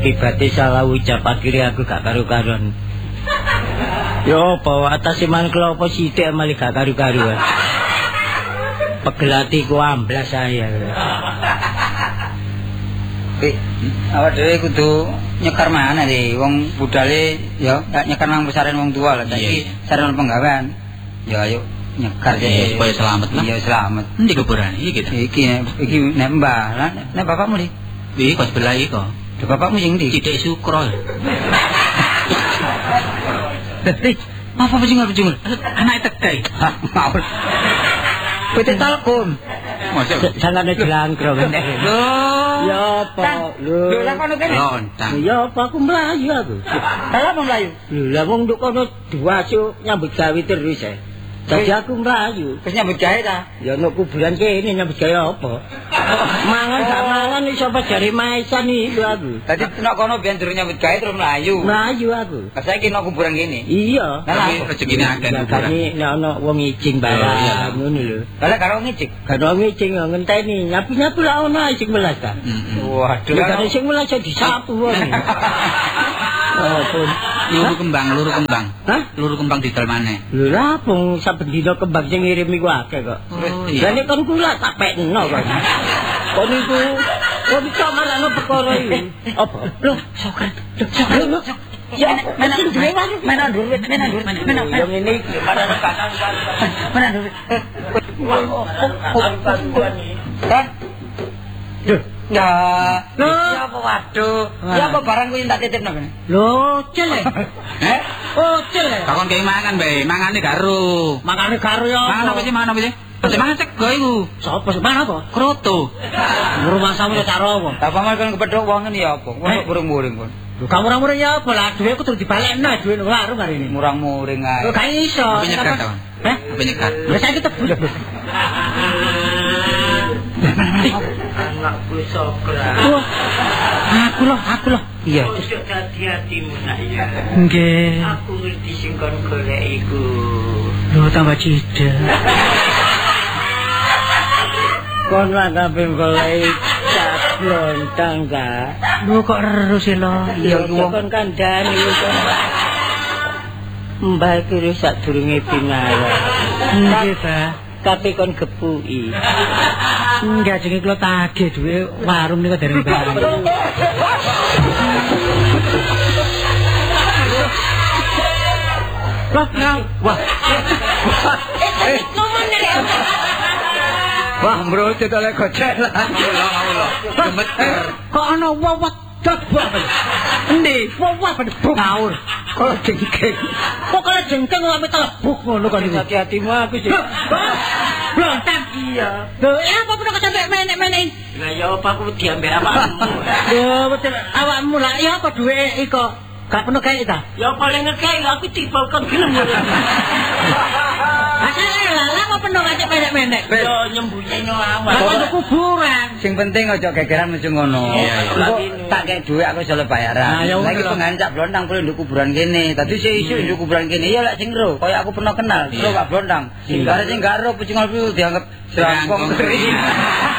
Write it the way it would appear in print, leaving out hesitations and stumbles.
Akibatnya salah ucap akhirnya aku gak karu-karuan. Yo apa atas iman kelopo sithik malah gak karu-karuan. Pegelatiku amblas saya. Awak dhewe kudu nyekar mana sih wong budale ya nyekar nang pesaren wong tua lah saiki sarana penggawean. Ya ayo nyekar sih supaya selamat lah. Iya selamat. Endi kuburan iki to? Iki nek Mbah. Nek bapakmu di? Iki kok sebelah iki kok. Bapakmu sing ndi? Cithik Sukro. Apa bejungul? Anak tekai. Maul. Pete talkum. Sangane jelangkro bener. Loh. Ya apa? Lho lah kono kene. Lontang. Ya apa aku mlayu aku. Lah apa mlayu? Lho lah wong nduk kono diwasuk nyambut gawe terus ae. Jadi aku mlayu. Wis nyambut gawe ta? Ya nek kuburan kene nyambut gawe apa? Mangan gak mangan iso apa jare maisan iki aku. Dadi nek kono biyen durung nyambut gawe terus mlayu. Mlayu aku. Lah saiki nek kuburan kene. Iya. Lah rezekine akeh kuburan. Nek ana wong ijing barang ngono lho. Lah karo ngicik. Karo ngicing ngenteni nyapu-nyapu lah ana sing melas ta. Waduh. Lah karo sing melas disapu wae. Oh, pun. Luru kembang. Hah? Luru kembang didol maneh. Lho lah pun saben dina kembang sing ngirim iku akeh kok. Iya. Lah nek kon kula tak pekno kok. Kon iku kon iso marano perkara iki. Apa? Lho, sokret. Ya, mana dur. Yang ini pada kakak. Mana dur. Kan? Duh. Ya, ya apa waduh. Ya apa barang kuwi tak titipno kene. Lho, celek. Oh, celek. Takon kei mangan bae, mangane karo. Makane karo ya. Mangan apa sih? Aja mangan sego iku. Sopo sing mana apa? Kroto. Rumah samu cara apa? Apa mal kon kepethuk wong ngene ya apa? Wong burung-burung kon. Lho kamu murah-murah ya apa lah duwe aku terus dibalekno duwe nang warung hari ini. Murang-muring ae. Lho gak iso. Penyekat ta? Hah? Penyekat. Lah saiki tebus. Anakku sokra. Aku loh. Iya. Ojo hati-hatimu nak ya. Nggih. Aku ngerti sing kon golek iku. Lho tambah cidek. Kon lah kabeh golek lontang ta. Lho kok terus lho. Iya kon kandhani kon. Mbah iki wis sadurunge pinara. Nggih, Pak. Tapi kon gepuki. Enggak jenenge kula tagih duwe warung niku dereng banget. Wah. Wah, bro, kita lek kocek lah. Gemeter. Kok ana wawat dodbok. Endi? Wawat pedebuk ngawur. Kok jengking. Kok kala jengking kok telebuk ngono kok iki. Hati-hatimu aku sih. Blontan iya. Lho, apa pun kok sampe menek-menek. Lah ya apa aku diambil awakmu. Lho, betul awakmu lah ya apa duwe iko? Gak penuh kayak ta? Ya paling ngekei aku tipe kon gelem. Lah apa penuh kacek menek-menek? Yo nyembunyi awak. Kok kuburan. Sing penting aja gegeran metu ngono. Engko tak kek dhuwit aku iso bayaran. Lagi pengancak blontang kuwi nduk kuburan kene. Dadi isu nduk kuburan kene ya lek sing ro, kaya aku pernah kenal, ro Pak Blontang. Sing gak ro pucung kuwi dianggap serangkong.